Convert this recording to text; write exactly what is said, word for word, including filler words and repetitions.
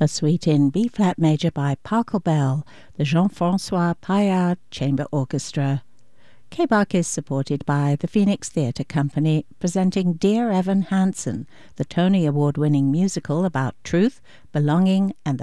a suite in B-flat major by Pachelbel, the Jean-François Paillard Chamber Orchestra. K-Bach is supported by the Phoenix Theatre Company, presenting Dear Evan Hansen, the Tony Award-winning musical about truth, belonging, and the